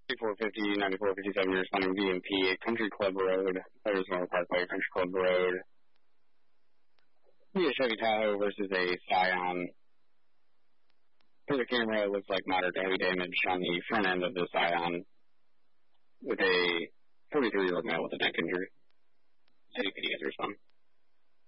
9450, 9457, you're responding VMP, Country Club Road, Arizona Parkway, Country Club Road. A Chevy Tahoe versus a Scion. For the camera, it looks like moderate to heavy damage on the front end of the Scion with a 43-year-old male with a neck injury. City PD has responded.